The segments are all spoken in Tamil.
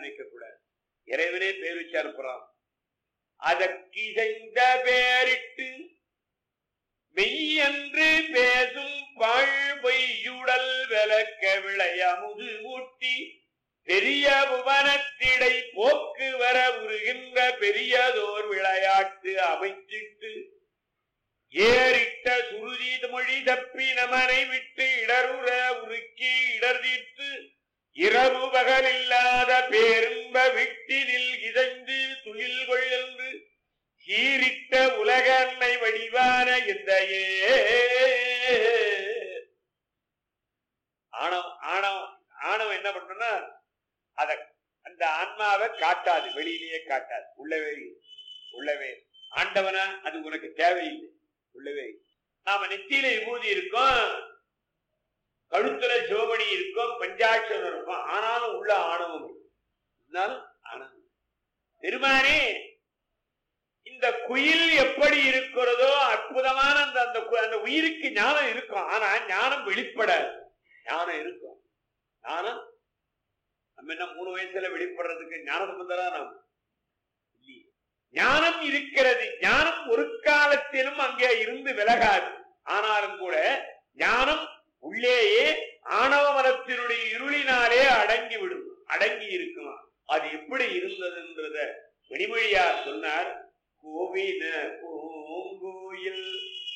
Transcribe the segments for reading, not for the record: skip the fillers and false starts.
நினைக்க கூடாது. இறைவனே பேர் வச்சு அனுப்புறான். அதற்கிசைந்த பேரிட்டு மெய்யன்று பேசும் பாழ் பொய்யுடல் விளக்க விளையமுது ஊட்டி பெரிய புவனத்திடை போக்கு வர உருகின்ற பெரியதோர் விளையாட்டு அமைச்சிட்டு ஏறிட்ட சுருதி மொழி தப்பி நமனை விட்டு இடருற உருக்கி இடர் தீர்த்து இரவு பகல் இல்லாத பேரும்ப விட்டினில் இசைந்து துயில் கொள்ளென்று சீரிட்ட உலக அன்னை வடிவான இந்த ஆணவம் என்ன பண்றோம்னா அத அந்த ஆன்மாவை காட்டாது, வெளியிலேயே காட்டாது, உள்ளவே ஆண்டவனா அது உனக்கு தேவையில்லை, உள்ளவே. நாம நெத்தியில விபூதி இருக்கோம், கழுத்துல சிவமணி இருக்கும், பஞ்சாட்சரம் இருக்கும், ஆனாலும் உள்ள ஆணவம் ஆணவம். பெருமானே இந்த குயில் எப்படி இருக்கிறதோ அற்புதமான அந்த உயிருக்கு ஞானம் இருக்கும். ஆனா ஞானம் வெளிப்படாது. ஞானம் இருக்கும். ஞானம் நம்ம என்ன 3 வயசுல வெளிப்படுறதுக்கு ஞான சம்பந்தரா நாம் இல்லையே. ஞானம் இருக்கிறது. ஞானம் ஒரு காலத்திலும் அங்கே இருந்து விலகாது. ஆனாலும் கூட ஞானம் உள்ளேயே ஆணவ மனத்தினுடைய இருளினாலே அடங்கி இருக்குமா. அது எப்படி இருந்ததுன்றத வெளிமொழியார் சொன்னார். கோவின பூங்கோயில்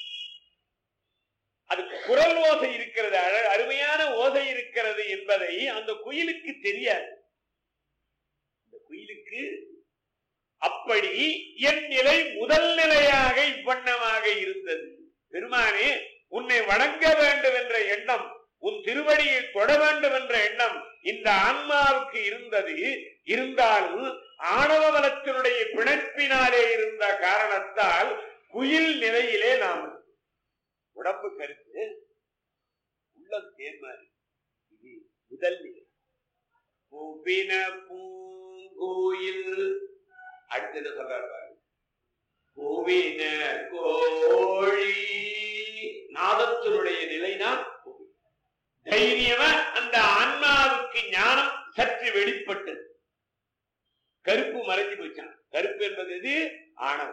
அது குரல் ஓசை இருக்கிறது, அருமையான ஓசை இருக்கிறது என்பதை அந்த குயிலுக்கு தெரியாது. இந்த குயிலுக்கு அப்படி என் நிலை முதல் நிலையாக இவ்வண்ணமாக இருந்தது. பெருமானே உன்னை வணங்க வேண்டும் என்ற எண்ணம், உன் திருவடியை தொட வேண்டும் என்ற எண்ணம் இந்த ஆன்மாவுக்கு இருந்தது. இருந்தாலும் ஆணவ மனத்தினுடைய பிணைப்பினாலே இருந்த காரணத்தால் குயில் நிலையிலே நாம் உடம்பு கருத்து உள்ளம் தேர்மாறு. இது முதல் நிலை. கோபின பூங்கோயில். அடுத்தது சொல்றாரு, கோவின கோழி. நாதத்தினுடைய நிலைனா தைரியமா அந்த ஆன்மாவுக்கு ஞானம் சற்று வெளிப்பட்டது. கருப்பு மறைஞ்சு போச்சான். கருப்பு என்பது எது? ஆணவம்.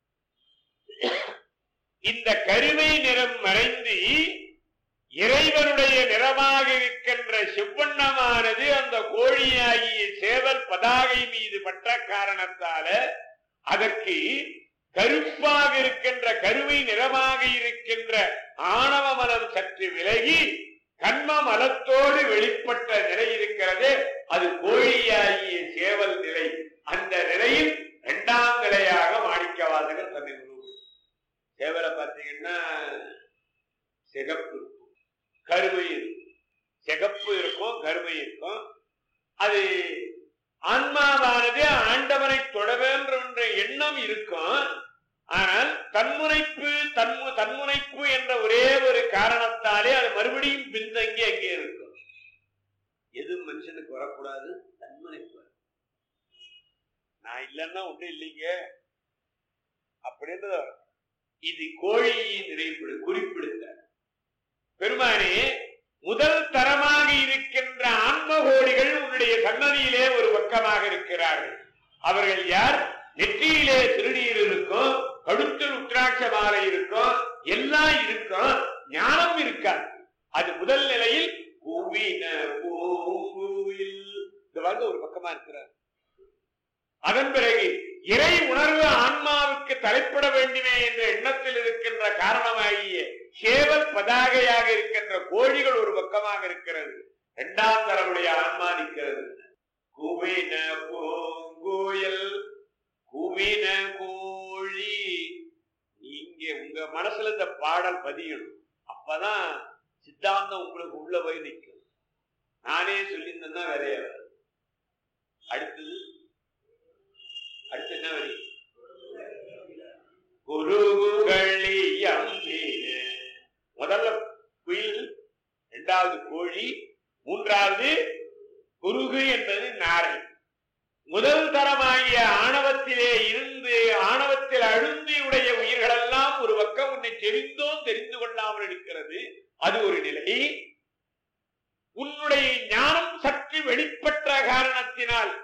இந்த கருமை நிறம் மறைந்து இறைவனுடைய நிறமாக இருக்கின்ற செவ்வண்ணமானது அந்த கோழியாகிய சேவல் பதாகை மீது பட்ட காரணத்தால அதற்கு கருப்பாக இருக்கின்ற கருமை நிறமாக இருக்கின்ற ஆணவ மலம் சற்று விலகி கண்ம மலத்தோடு வெளிப்பட்ட நிலை இருக்கிறது. அது கோழியாகிய சேவல் நிலை. அந்த நிலையில் 2ஆம் நிலையாக மாணிக்கவாசகர் தன்னை சேவலை பார்த்தீங்கன்னா சிகப்பு இருக்கும், கருமை இருக்கும். சிகப்பு இருக்கும், கருமை இருக்கும். அது ஆன்மாவானது ஆண்டவனை தொட வேண்டும் என்ற எண்ணம் இருக்கும். ஆனால் தன்முனைப்பு என்ற ஒரே ஒரு காரணத்தாலே அது மறுபடியும் பின்தங்கி அங்கே இருக்கும். எது மனுஷனுக்கு வரக்கூடாது? தன்முனைப்பு. நான் இல்லைன்னா ஒண்ணு இல்லைங்க அப்படின்றது. இது கோழியின் குறிப்பிடுத்த பெருமானே முதல் தரமாக இருக்கின்ற ஆன்மகோடிகள் உன்னுடைய சன்னதியிலே ஒரு பக்கமாக இருக்கிறார்கள். அவர்கள் யார்? நெற்றியிலே திருநீர் இருக்கும், கழுத்தில் உத்ராட்ச மாலை இருக்கும், எல்லாம் இருக்கும், ஞானம் இருக்காது. அது முதல் நிலையில் ஒரு பக்கமா இருக்கிறார். அதன் பிறகு இறை உணர்வு ஆன்மாவுக்கு தலைப்பட வேண்டுமே என்ற எண்ணத்தில் இருக்கின்ற காரணமாகிய சேவல் பதாகையாக இருக்கின்ற கோழிகள் ஒரு பக்கமாக இருக்கிறது. 2ஆம் தரமுடைய ஆன்மா நிற்கிறது. குவின பூங்கோயில் குவின கோழி. நீங்க உங்க மனசுல இந்த பாடல் பதியணும். அப்பதான் சித்தாந்தம் உங்களுக்கு உள்ள போய் நிற்கும். நானே சொல்லியிருந்தேன்னா வேறையா. அடுத்தது என்ன வரி? முதல்ல குயில், 2வது கோழி, 3வது குருகு என்பது நாரை. முதல் தரமாகிய ஆணவத்திலே இருந்து ஆணவத்தில் அழுந்தி உடைய உயிர்கள் எல்லாம் ஒரு பக்கம் உன்னை தெரிந்து கொள்ளாமல் இருக்கிறது. அது ஒரு நிலை. உன்னுடைய ஞானம் சற்று வெளிப்பட்ட காரணத்தினால்